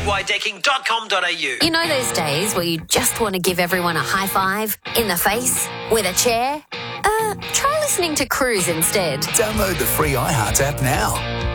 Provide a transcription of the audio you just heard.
NYDecking.com.au. You know those days where you just want to give everyone a high five in the face with a chair? Try listening to Cruise instead. Download the free iHeart app now.